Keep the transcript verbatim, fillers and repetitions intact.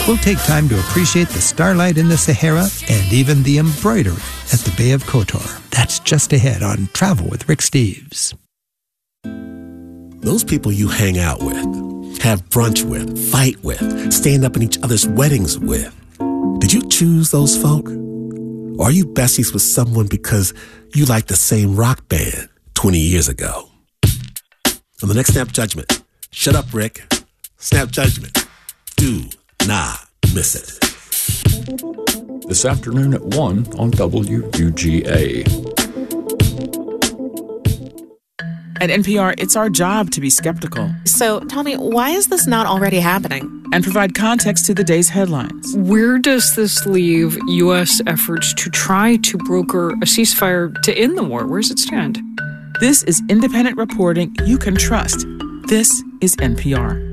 We'll take time to appreciate the starlight in the Sahara and even the embroidery at the Bay of Kotor. That's just ahead on Travel with Rick Steves. Those people you hang out with, have brunch with, fight with, stand up in each other's weddings with. Did you choose those folk? Or are you besties with someone because you like the same rock band twenty years ago? On the next Snap Judgment, shut up, Rick. Snap Judgment. Do not miss it. This afternoon at one on W U G A. At N P R, it's our job to be skeptical. So tell me, why is this not already happening? And provide context to the day's headlines. Where does this leave U S efforts to try to broker a ceasefire to end the war? Where does it stand? This is independent reporting you can trust. This is N P R.